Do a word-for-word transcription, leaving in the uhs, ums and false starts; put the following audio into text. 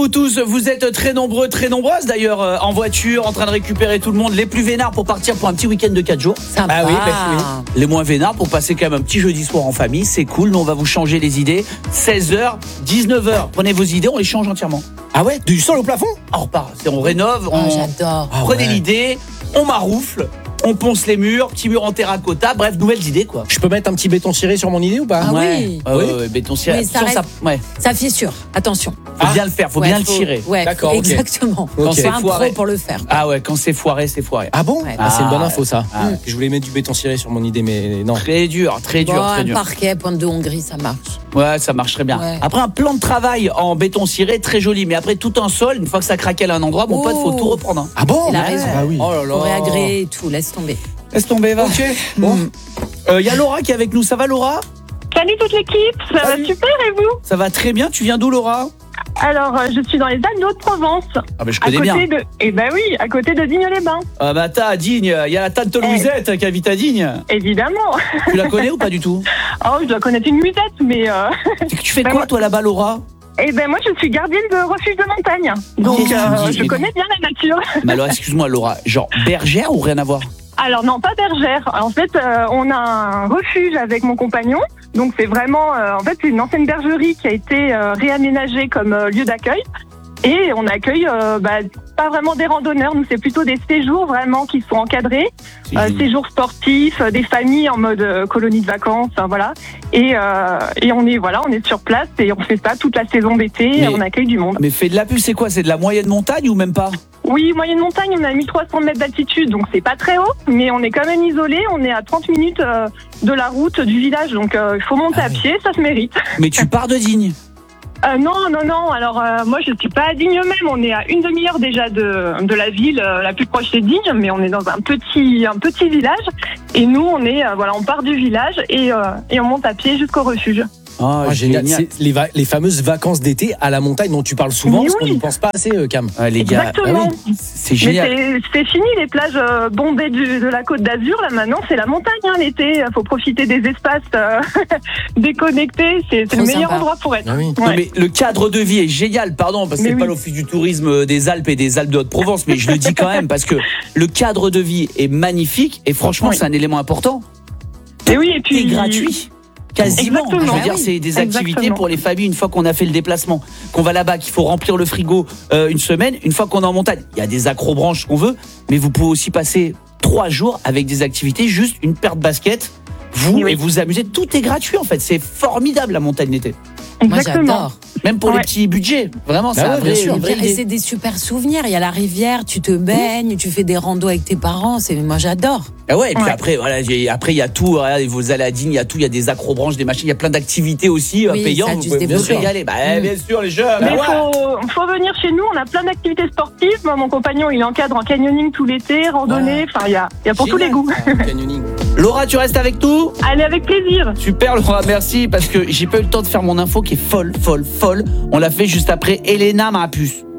Vous tous, vous êtes très nombreux, très nombreuses d'ailleurs euh, en voiture, en train de récupérer tout le monde. Les plus vénards pour partir pour un petit week-end de quatre jours. Sympa. Ah oui, bah, oui. Les moins vénards pour passer quand même un petit jeudi soir en famille. C'est cool, nous on va vous changer les idées. seize heures, dix-neuf heures, prenez vos idées, on les change entièrement. Ah ouais, du sol au plafond? On repart, c'est- on rénove, on... Oh, j'adore. Ah Prenez ouais. l'idée, on maroufle, on ponce les murs, petit mur en terracotta, bref, nouvelles idées quoi. Je peux mettre un petit béton ciré sur mon idée ou pas? Ah ouais. oui. Ouais, ouais, ouais, béton ciré. Oui, ça Attention, reste- ça- ouais. Ça fissure, attention. Faut Ah. bien le faire, faut Ouais, bien le faut- tirer. Ouais, D'accord, faut- ok. exactement. Ok. Quand c'est un Foiré. pro pour le faire. Ah ouais, quand c'est foiré, c'est foiré. Ah bon? Ouais. Ah, c'est une bonne Ah, info ça. ah. Je voulais mettre du béton ciré sur mon idée, mais non. Très dur, très dur, Bon, très un dur. parquet, pointe de Hongrie, ça marche. Ouais, ça marcherait bien. Ouais. Après, un plan de travail en béton ciré, très joli. Mais après, tout un sol, une fois que ça craquelle à un endroit, mon Oh. pote, faut tout reprendre. hein. Ah bon? Il a Ouais. raison. Ah oui. Oh là là. Faut réagréer et tout, laisse tomber. Laisse tomber, va. Ok, bon. Il y a Laura qui est avec nous. Ça va, Laura? Salut toute l'équipe, ça Salut. va super et vous? Ça va très bien. Tu viens d'où, Laura? Alors, euh, je suis dans les Alpes de Haute-Provence, Ah, ben, je à connais côté bien. de... Eh ben oui, à côté de Digne-les-Bains, Ah, bah, t'as à Digne. Il y a la tante Louisette qui habite à Digne. évidemment. Tu la connais ou pas du tout? Oh, je dois connaître une musette, mais... Euh... Tu fais Bah, quoi, moi- toi, là-bas, Laura? Eh ben moi, je suis gardienne de refuge de montagne, donc Qu'est-ce que tu euh, me dis? je connais bien la nature. Mais alors, excuse-moi, Laura. Genre, bergère ou rien à voir? Alors non, pas bergère. En fait, euh, on a un refuge avec mon compagnon. Donc c'est vraiment, euh, en fait, c'est une ancienne bergerie qui a été euh, réaménagée comme euh, lieu d'accueil. Et on accueille euh, bah, pas vraiment des randonneurs, nous c'est plutôt des séjours vraiment qui sont encadrés, C'est euh, génial. séjours sportifs, euh, des familles en mode euh, colonie de vacances, hein, voilà. Et, euh, et on est voilà, on est sur place et on fait ça toute la saison d'été. Mais- Et on accueille du monde. Mais fais de la pub, c'est quoi? C'est de la moyenne montagne ou même pas? Oui, moyenne montagne, on a mille trois cents mètres d'altitude, donc c'est pas très haut, mais on est quand même isolé. On est à trente minutes euh, de la route du village, donc euh, il faut monter Ah à oui. pied, ça se mérite. Mais tu pars de Digne. Euh, non, non, non. Alors euh, moi, je suis pas à Digne même. On est à une demi-heure déjà de, de la ville euh, la plus proche, c'est Digne, mais on est dans un petit un petit village. Et nous, on est euh, voilà, on part du village et euh, et on monte à pied jusqu'au refuge. Oh, Ah, génial. C'est les, va- les fameuses vacances d'été à la montagne dont tu parles souvent, Mais parce qu'on oui. n'y pense pas assez, euh, Cam. Ah, les gars, Exactement. ah oui, c'est Mais génial. c'est c'est fini les plages euh, bombées du, de la Côte d'Azur. Là maintenant, c'est la montagne hein, l'été. Faut profiter des espaces euh, déconnectés. C'est c'est Trop le meilleur sympa. endroit pour être. Ah oui. Ouais. Non mais le cadre de vie est génial, pardon, parce que Mais c'est oui. pas l'office du tourisme des Alpes et des Alpes de Haute-Provence, mais je le dis quand même parce que le cadre de vie est magnifique et franchement Oui. c'est un élément important. Et oui, et puis C'est gratuit. Quasiment. Exactement. Je veux dire, Ah oui. c'est des activités Exactement. pour les familles une fois qu'on a fait le déplacement, qu'on va là-bas, qu'il faut remplir le frigo euh, une semaine, une fois qu'on est en montagne. Il y a des accrobranches qu'on veut, mais vous pouvez aussi passer trois jours avec des activités, juste une paire de baskets, vous Oui. et vous amusez. Tout est gratuit en fait. C'est formidable la montagne l'été. Moi, Exactement. j'adore. Même pour les Ouais. petits budgets. Vraiment, c'est Bah un ouais, vrai, bien sûr. une vraie Et idée. c'est des super souvenirs. Il y a la rivière, tu te baignes, tu fais des randos avec tes parents. C'est moi, j'adore. Ah ouais, et puis Ouais. après, voilà, j'ai- après il y a tout, regardez, vous allez à Digne, il y a tout, il y a des accrobranches, des machines, il y a plein d'activités aussi euh, Oui, payantes, ça a vous dû pouvez se vous développer. régaler. Bah, Mm. bien sûr, les jeunes. Mais bah ouais. faut, faut venir chez nous, on a plein d'activités sportives. Moi, mon compagnon, il encadre en canyoning tout l'été, randonnée, enfin, il y a, il y a pour tous les Génial. goûts. Ah, canyoning. Laura, tu restes avec nous? Allez, avec plaisir. Super Laura, merci, parce que j'ai pas eu le temps de faire mon info qui est folle, folle, folle. On l'a fait juste après Elena Marapus.